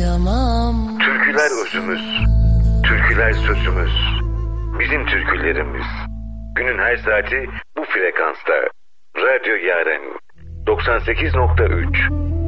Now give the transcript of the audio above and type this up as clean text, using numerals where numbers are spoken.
kıyamam. Türküler özümüz, türküler sözümüz. Bizim türkülerimiz. Günün her saati bu frekansta. Radyo Yaren 98.3